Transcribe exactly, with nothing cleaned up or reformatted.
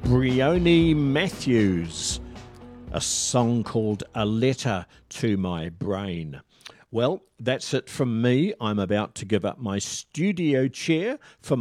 Brioni Matthews, a song called A Letter to My Brain. Well, that's it from me. I'm about to give up my studio chair for